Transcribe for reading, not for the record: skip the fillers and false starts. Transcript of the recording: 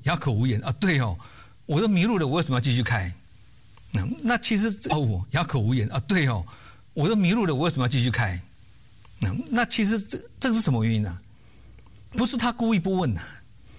哑口无言啊，对哦，我都迷路了，我为什么要继续开？那其实哑口无言啊，对哦，我都迷路了，我为什么要继续开？那其实这是什么原因呢？不是他故意不问